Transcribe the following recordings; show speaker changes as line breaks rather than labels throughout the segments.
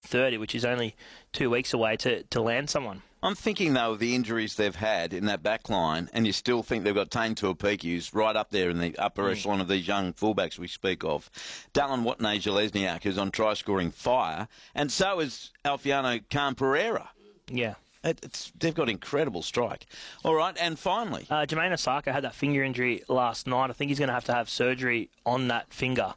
30, which is only 2 weeks away, to land someone.
I'm thinking, though, of the injuries they've had in that back line, and you still think they've got Tane Tuapiki, who's right up there in the upper echelon of these young fullbacks we speak of. Dallin Watene-Zelezniak, who's on try-scoring fire, and so is Alfiano Khan-Pereira.
Yeah.
They've got incredible strike. All right, and finally...
Jermaine Osaka had that finger injury last night. I think he's going to have surgery on that finger.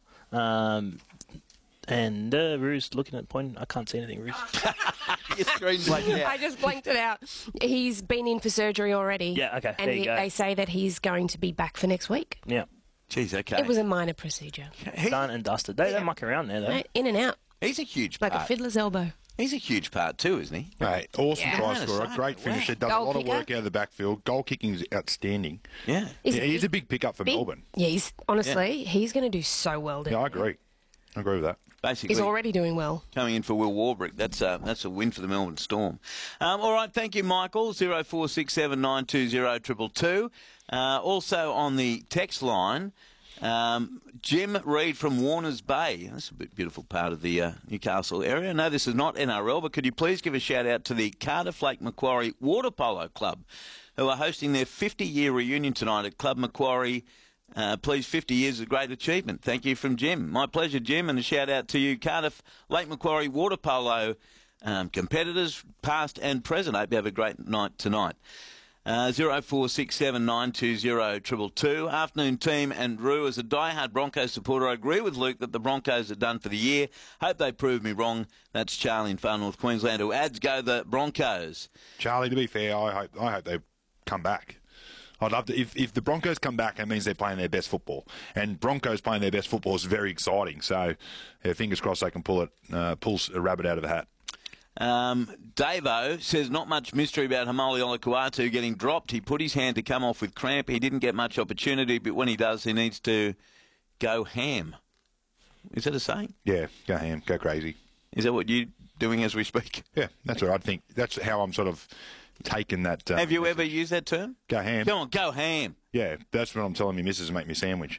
And Rue's looking at the point. I can't see anything, Rue.
Your screen's blanked out.
I just blanked it out. He's been in for surgery already.
Yeah, okay.
And
there you go.
they say that he's going to be back for next week.
Yeah.
Jeez, okay.
It was a minor procedure.
Done and dusted. They muck around there, though.
In and out.
He's a huge
Like
part.
a fiddler's elbow.
He's a huge part too, isn't he?
Right. Awesome try scorer.
Wow.
Great finisher. Does
Goal
a lot
kicker.
of work out of the backfield. Goal kicking is outstanding.
Yeah.
He's a big pickup for Melbourne.
Yeah, honestly, he's going to do so well.
Yeah, I agree. I agree with that.
Basically,
He's already doing well.
coming in for Will Warbrick. That's a win for the Melbourne Storm. All right, thank you, Michael. 0467 920 222. Also on the text line, Jim Reid from Warners Bay. That's a beautiful part of the Newcastle area. No, this is not NRL, but could you please give a shout out to the Cardiff Lake Macquarie Water Polo Club, who are hosting their 50-year reunion tonight at Club Macquarie. Please, 50 years is a great achievement. Thank you from Jim. My pleasure, Jim, and a shout out to you, Cardiff Lake Macquarie Water Polo competitors, past and present. I hope you have a great night tonight. 0467 920 222. Afternoon team and Rue, as a diehard Broncos supporter, I agree with Luke that the Broncos are done for the year. Hope they prove me wrong. That's Charlie in Far North Queensland, who adds go the Broncos.
Charlie, to be fair, I hope they come back. I'd love to. If the Broncos come back, it means they're playing their best football. And Broncos playing their best football is very exciting. So, fingers crossed they can pull a rabbit out of the hat.
Davo says not much mystery about Hamoli Olakuatu getting dropped. He put his hand to come off with cramp. He didn't get much opportunity, but when he does, he needs to go ham. Is that a saying?
Yeah, go ham, go crazy.
Is that what you're doing as we speak?
Yeah, that's what I think. That's how I'm sort of taking that.
Have you ever used that term?
Go ham.
Come on, go ham.
Yeah, that's what I'm telling my missus to make me a sandwich.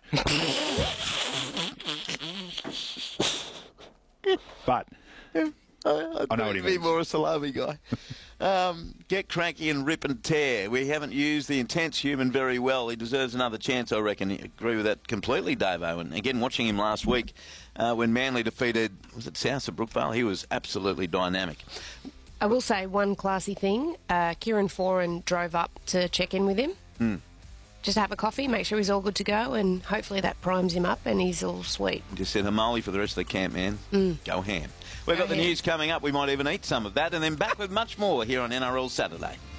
But I know what he means.
Be more a salami guy. Get cranky and rip and tear. We haven't used the intense human very well. He deserves another chance, I reckon. I agree with that completely, Davo. And again, watching him last week when Manly defeated, was it South of Brookvale? He was absolutely dynamic.
I will say one classy thing. Kieran Foran drove up to check in with him. Just have a coffee, make sure he's all good to go, and hopefully that primes him up and he's all sweet.
Just said Hamoli for the rest of the camp, man. Go ham. We've got the news coming up. We might even eat some of that, and then back with much more here on NRL Saturday.